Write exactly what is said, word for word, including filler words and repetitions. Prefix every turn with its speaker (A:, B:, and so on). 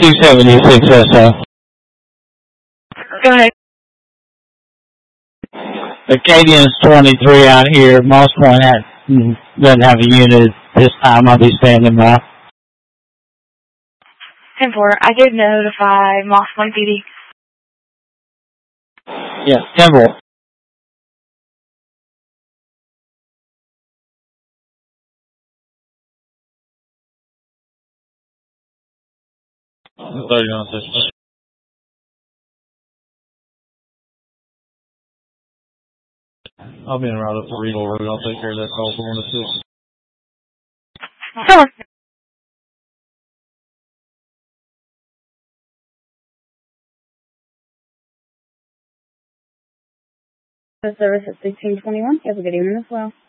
A: two seventy-six S O.
B: Go ahead.
A: Acadian's twenty-three out here. Moss Point has, doesn't have a unit this time. I'll be standing by.
B: ten four, I did notify Moss Point P D.
A: Yes, ten four. thirty-one six. I'll be in route up to Regal Road. I'll take care of that call for one to six.
B: Come on. Service at sixteen twenty-one. You have a good evening as well.